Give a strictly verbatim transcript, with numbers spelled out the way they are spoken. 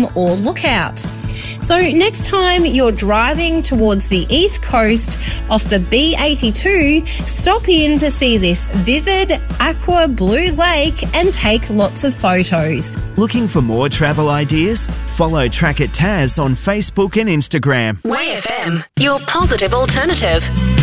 storm or lookout. So next time you're driving towards the east coast off the B eighty-two, stop in to see this vivid aqua blue lake and take lots of photos. Looking for more travel ideas? Follow Track It Taz on Facebook and Instagram. Way F M, your positive alternative.